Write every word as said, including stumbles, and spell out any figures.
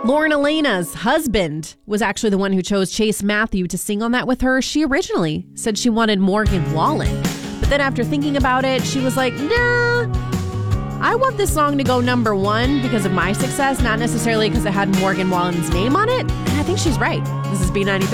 Lauren Elena's husband was actually the one who chose Chase Matthew to sing on that with her. She originally said she wanted Morgan Wallen. But then after thinking about it, she was like, nah, I want this song to go number one because of my success, not necessarily because it had Morgan Wallen's name on it. And I think she's right. This is B ninety-three.